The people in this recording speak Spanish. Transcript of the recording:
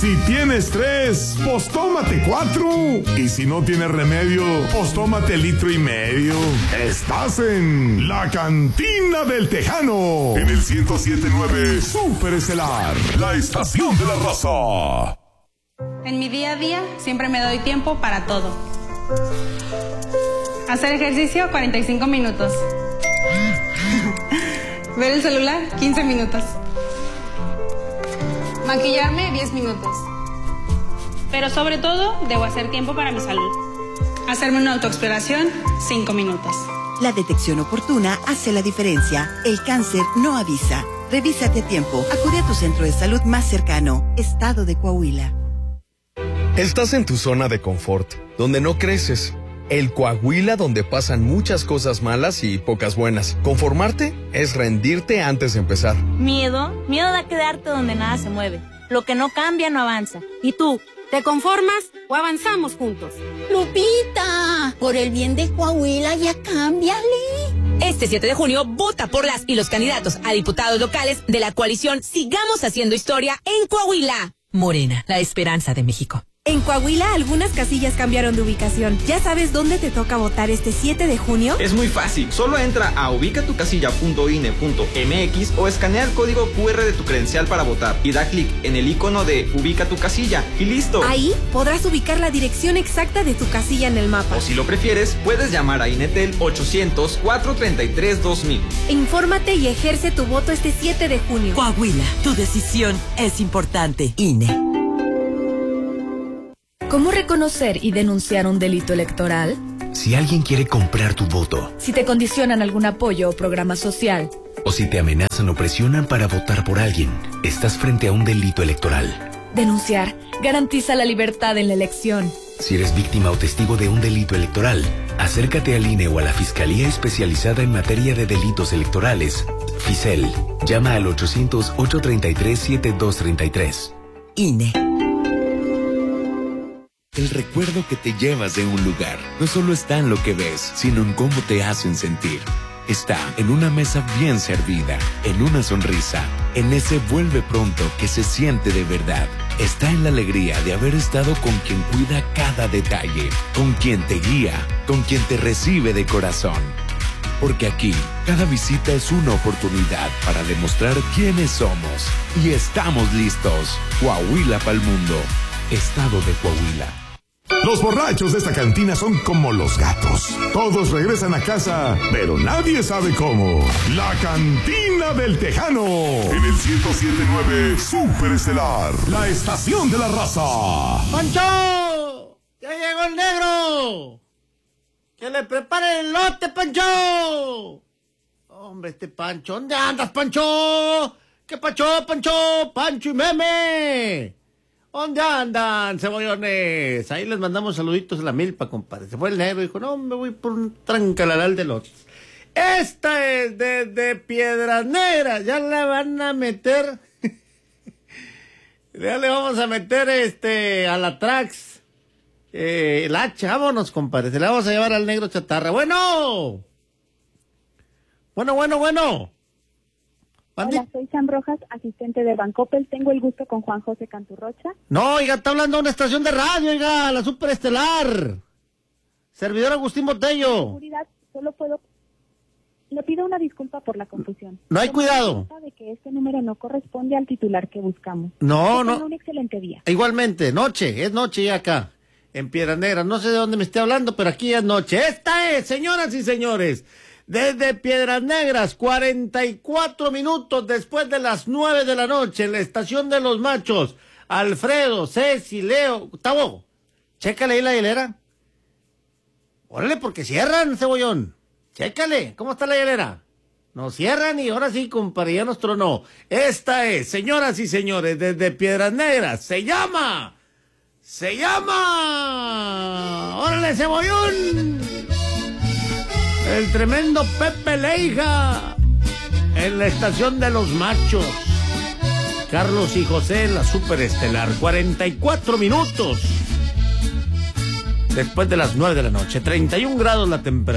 Si tienes 3, pues tómate 4. Y si no tienes remedio, pues tómate 1,5 litros. Estás en La Cantina del Tejano, en el 107.9 Super Estelar, la estación de la raza. En mi día a día siempre me doy tiempo para todo. Hacer ejercicio 45 minutos. Ver el celular 15 minutos. Maquillarme 10 minutos. Pero sobre todo debo hacer tiempo para mi salud. Hacerme una autoexploración 5 minutos. La detección oportuna hace la diferencia. El cáncer no avisa. Revísate a tiempo. Acude a tu centro de salud más cercano. Estado de Coahuila. Estás en tu zona de confort, donde no creces. El Coahuila donde pasan muchas cosas malas y pocas buenas. Conformarte es rendirte antes de empezar. Miedo da quedarte donde nada se mueve. Lo que no cambia no avanza. ¿Y tú? ¿Te conformas o avanzamos juntos? Lupita, por el bien de Coahuila ya cámbiale. Este 7 de junio, vota por las y los candidatos a diputados locales de la coalición Sigamos Haciendo Historia en Coahuila. Morena, la esperanza de México. En Coahuila, algunas casillas cambiaron de ubicación. ¿Ya sabes dónde te toca votar este 7 de junio? Es muy fácil. Solo entra a ubicatucasilla.ine.mx o escanea el código QR de tu credencial para votar y da clic en el icono de Ubica tu casilla y listo. Ahí podrás ubicar la dirección exacta de tu casilla en el mapa. O si lo prefieres, puedes llamar a INETEL 800-433-2000. Infórmate y ejerce tu voto este 7 de junio. Coahuila, tu decisión es importante. INE. ¿Cómo reconocer y denunciar un delito electoral? Si alguien quiere comprar tu voto. Si te condicionan algún apoyo o programa social. O si te amenazan o presionan para votar por alguien. Estás frente a un delito electoral. Denunciar garantiza la libertad en la elección. Si eres víctima o testigo de un delito electoral, acércate al INE o a la Fiscalía Especializada en Materia de Delitos Electorales, FICEL. Llama al 800-833-7233. INE. El recuerdo que te llevas de un lugar no solo está en lo que ves, sino en cómo te hacen sentir. Está en una mesa bien servida, en una sonrisa, en ese vuelve pronto que se siente de verdad. Está en la alegría de haber estado con quien cuida cada detalle, con quien te guía, con quien te recibe de corazón. Porque aquí, cada visita es una oportunidad para demostrar quiénes somos. Y estamos listos. Coahuila pa'l mundo. Estado de Coahuila. Los borrachos de esta cantina son como los gatos. Todos regresan a casa, pero nadie sabe cómo. La Cantina del Tejano, en el 107.9 Super Estelar, la estación de la raza. ¡Pancho! ¡Ya llegó el negro! ¡Que le prepare el lote, Pancho! Hombre, este Pancho, ¿dónde andas, Pancho? ¿Qué Pancho, Pancho? ¡Pancho y Meme! ¿Dónde andan, cebollones? Ahí les mandamos saluditos a la milpa, compadre. Se fue el negro y dijo, no, me voy por un trancalaral de lotes. Esta es de Piedras Negras. Ya la van a meter. Ya le vamos a meter a la Trax. El hacha, vámonos, compadre. Se la vamos a llevar al negro chatarra. Bueno. Hola, soy Sam Rojas, asistente de Bancoppel. Tengo el gusto con Juan José Canturrocha. No, oiga, está hablando de una estación de radio, oiga, la Super Estelar. Servidor Agustín Botello. Seguridad, solo puedo... Le pido una disculpa por la confusión. No hay cuidado. De que este número no corresponde al titular que buscamos. No. Tenga un excelente día. Igualmente, es noche ya acá, en Piedras Negras. No sé de dónde me esté hablando, pero aquí es noche. Esta es, señoras y señores, desde Piedras Negras, 44 minutos después de las 9 de la noche, en la estación de los machos. Alfredo, Ceci, Leo, Gustavo, chécale ahí la hielera. Órale, porque cierran, cebollón. Chécale, ¿cómo está la hielera? Nos cierran y ahora sí, compadre, ya nos tronó. Esta es, señoras y señores, desde Piedras Negras, se llama... ¡Órale, cebollón! El tremendo Pepe Leija, en la estación de los machos. Carlos y José, la Super Estelar, 44 minutos después de las 9 de la noche, 31 grados la temperatura.